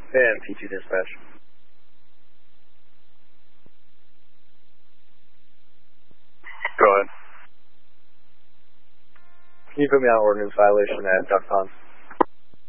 And P2 dispatch. Go ahead. Can you put me on ordinance violation at Duck Pond?